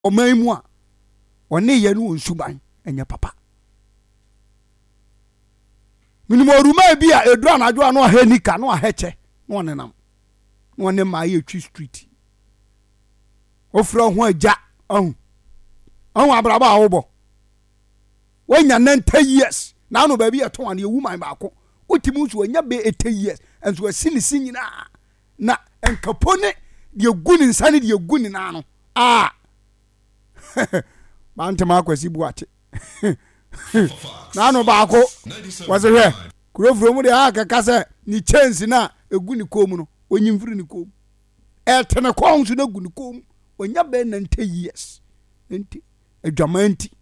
oman a one ye no nsuban enye papa minimo ruma bia edura na adwo no ahanika no aheche no onenam no one ma ye twi street ofra ho agya ahun abraba awobo wanya 90 years na no ba bia to ane woman ba ko otimu so anya be 80 years enso asinisi nyina na enkapone de guni nsane de guni na no bantama akwasi buate na no ba ko wazehwe kurofuro mu de akaka se ni chance na eguni kom no onyimfiri ni kom etene kwa nso na guni kom onya be 90 years enti adwamanti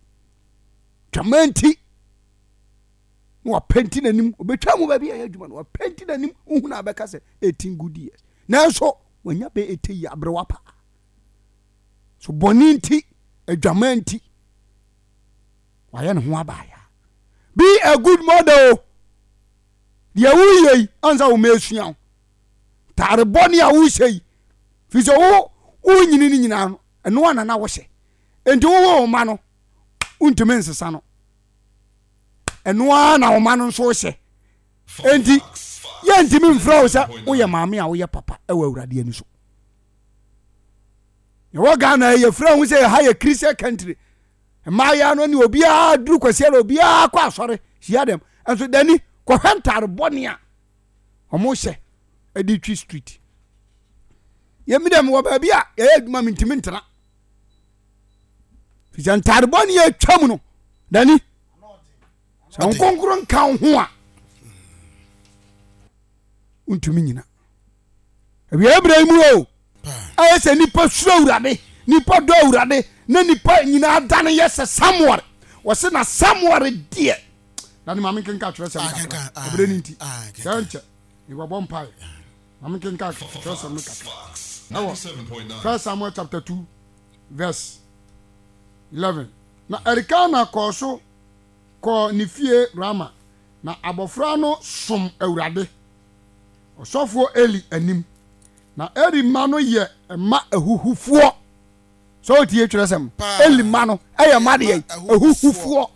no penti nanim obetwa mu ba bia ya adwuma no penti nanim uhuna abeka se 18 good years nanso onya be 80 years abrewa pa so boninti adwamanti waya ne ho abaya be a good model dia wuyei anza wo mesua tare boni a wo sei fi so wo nyini ni nyina no eno wana na wo hye enti wo ma no untumi nsesa no eno na wo ma no so hye enti ye ntimi mfra wo sa wo ye maame a wo ye papa e wa awurade ani so ye wo ga na ye fra wo se ha ye Christian country ma ya no ni obi a duru kwase la obi a kwa asore hia dem enso dani ko hentare boni a omo hye edi twi street ye mi dem wo ba bia ye aduma mintimi ntena fi hentare boni ye twam no dani san konkron kan ho a untumi nyina ebi Abraham o ayese nipa suro awurade nipa do awurade na nipa nyina adane yese Samuel wose na Samuel die na ni mame kenka twere sem ka obre ni nti kancha ni wabo mpa mame kenka twere sem ka 97.9 1 Samuel chapter 2 verse 11 na Erikana koso ko ni fie Rama na abofra no som awurade osofo Eli anim na Eli ma no ye ma ahuhufuo so tie twere sem Eli ma no eye ma de ahuhufuo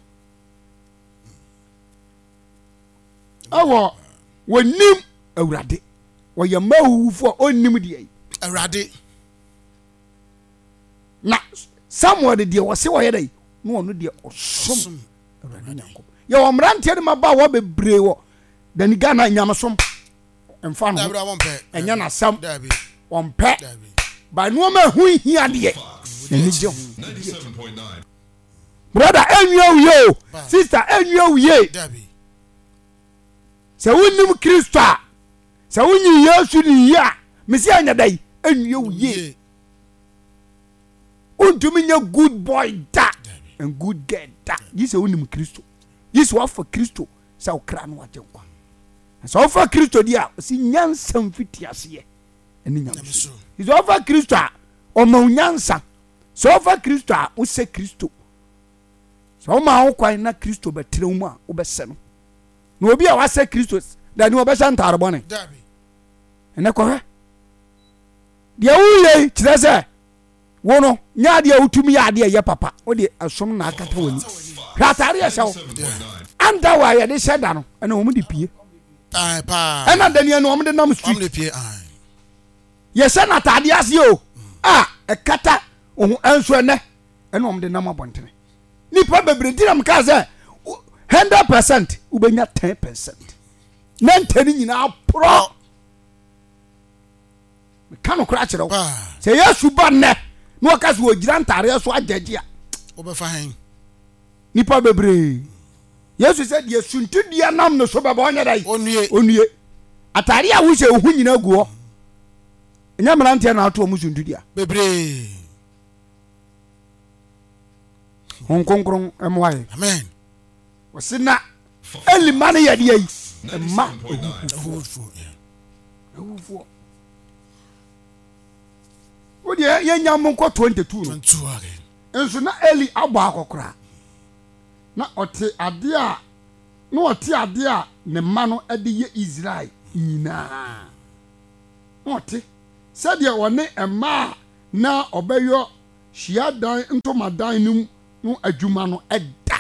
awo wonim awurade wo ye ma ahuhufuo onnim de awurade na Samuel de wo se wo ye dai no ono de osom awurade nyanko ye wo mrantie de maba wo bebre wo dani Ghana nyamsom emfa no enya na sam ompe ba no ma hu hia de ni je 97.9 brother enyo yo sister enyo ye se wonim Kristo a se wonyi Yesu ni ya mesi anya dai enyo ye untumi nya good boy da and good girl da yi se wonim Kristo yi se wa for Kristo se okra no wajenkwa se wa for Kristo dia si nyansa mfiti ase eni nyamso yi se wa for Kristo a o ma nyansa se wa for Kristo a o se Kristo se o ma ho kwan na Kristo betre mu a o bese no na obi a wa se Kristo da ni o be shantare bone dabi ene ko he dia wuye kire se wono nya de utumi ya de ye papa o de asom na akata wani hwatare ya shawo anda wa ye de sheda no ene wo mu de pie pa ena de ne no wo mu de nam street de pie ye se na tade ase o ekata ohun enso ene ene wo mu de nam abontene nipa bebre dinam ka se 100% ubenya 10% na ntani nyina pro kanu kra kire wo se Yesu ba ne no waka so ogira ntare so agyagia obefa hen nipa bebre Yesu said Yesu ntudua nam no so baba onya dai onue atare a wo se ohu nyina guo enya mrantie na ato mu ntudua bebre honkonkron emwaye amen wasina elimane yade yi ma ohufuo wo de ye nyam nko 22 no enso na Eli abo akokora na ote ade a na ote ade a ne ma no ade ye Israel nyina ote said ye woni ema na obeyo hyia dan ntomadan no adwuma no ɛda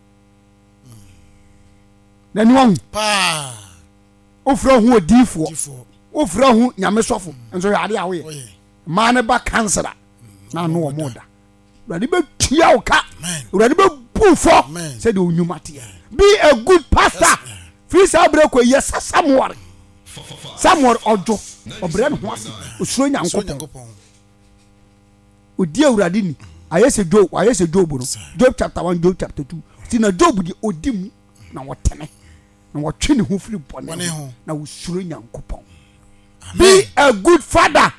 na ni wɔn pa ofura ho odiifoɔ ofura ho nyamesɔfo nso yɛ ade a woyɛ maa ne ba kansera na no wɔn da awurade bɛ tua wo ka awurade bɛ bu fɔ sɛ de onyuma teɛ be a good pastor firi saa abirɛ kɔ yɛ Samuel ɔdwo ɔbrɛ ne ho ase osuro Nyankopɔn odi awurade ni ayɛ sɛ Job no Job chapter 1 Job chapter 2 ti na Job di odi mu na wɔtene na wɔtwe ne ho firi bɔne ho na osuro Nyankopɔn be a good father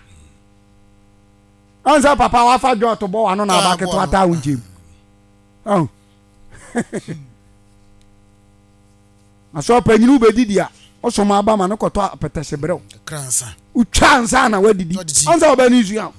ansa papa wa fa jo to bo wa no na ba keto ata wonjem aso panyinu bedidi a osoma aba ma no koto apetese brew kransa utwa ansa na wadidi ansa oba ni isu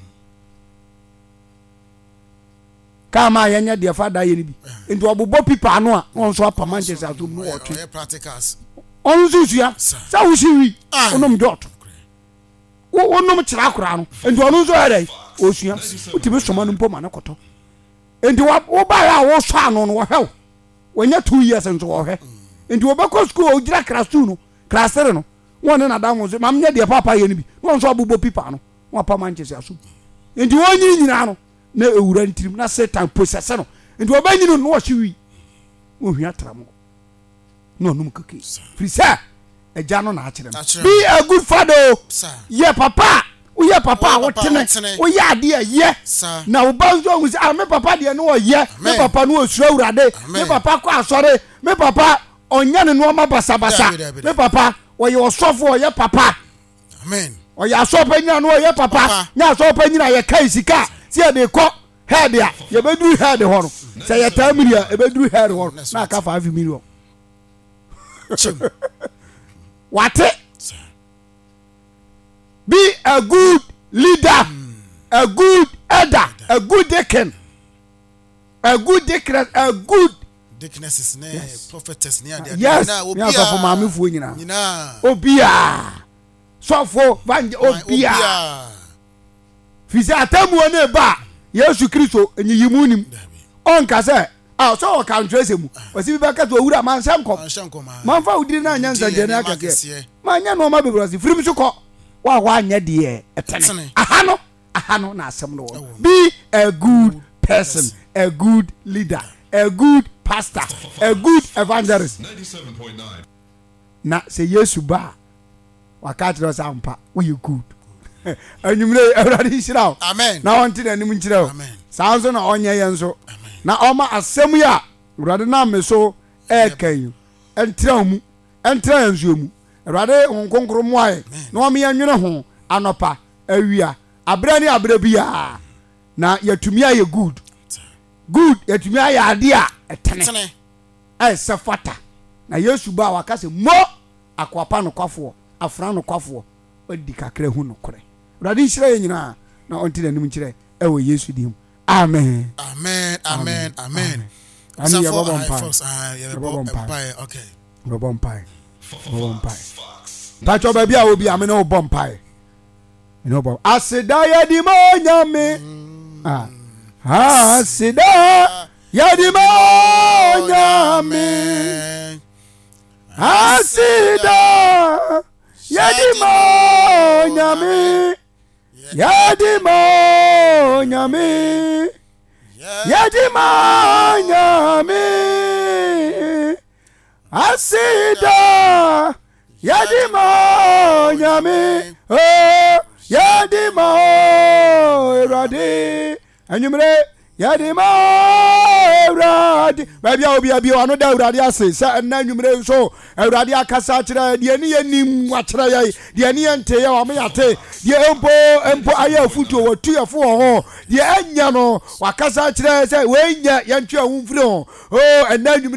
kama yenya de fada ye ni bi enti obobo pipa no a won so apa Manchester atom no wotwe practicals on so suya sa wo siwi onom dot wonom kyira akora no enti ono so ere osua utimi soma no mpoma na koto enti wo ba ya wo so ano no wo hwew wonya 2 years nso wo hwe enti wo beko school o gira class 2 no class 3 no won na da won so mam nya de papa ye ni bi won so abubo pipa no won pa Manchester aso enti wonyi nyina no na ewura ntirim na Satan possess no enti wo ba nyino no wo hwewi wo hwia tramo no num kake free sir eja no na akire be a good father ye papa uye papa wotene uye ade ye na wo banzo hu say me papa de no ye me papa no osuro awurade me papa ko asore me papa onya ne no ma basa me papa oye osofo oye papa amen oye asopa nyina no oye papa nya asopa nyina ye kai sika si e de ko head ya ye beduru head ho no say ye tamiri a e beduru head ho na ka 5 million what be a good leader, a good elder, a good deacon, a good deaconess, a good deaconess prophetess near the yes, yes, for mami fu nyina. Obia. So for vanje obia. Fisi atamu one ba Yesu Kristo enyi yimunim. On ka say ah so ka ntrese mu. Osi bi beka to owura man shankom. Man fa udiri na nyanza de na akake. Man nya no ma bebrosi firim so ko. Wa nya de etene ahano na asem no be a good person, a good leader, a good pastor, a good evangelist 97.9 na say Yesu ba wakati do sampa we good anyumre everybody shira amen na wonti na nim nchira amen sanso na onye yenso na oma asem ya urade na meso ekan entra mu entra enzo mu urade honkonkro mu aye na o me yanwene ho anopa awia abra ni abra bia na yatumi aye good yatumi aye ade a etene sefata na Yesu ba wakase mo akwapa no kwafo afra no kwafo odi kakra hu no kore urade nhira ye nyina na onti na nim nhire ewo Yesu dim amen amen amen amen ani ya baba mpa okay baba mpa pacho ba bia obi ame no bompa no bom asida ya di mo nyame asida ya di mo nyame asida ya di mo nyame ya di mo nyame ya di mo nyame asida yadimo nyame oh yadimo erade anyumre yadimo erade baby obi anu da erade ase sa na anyumre so erade akasa kire de ni yanim wa kire ye de ni ente ye o me yate de empo aya futu wo tu yefo ho de anya no wakasa kire se we nya ye ntwe ahumfire ho oh na anyumre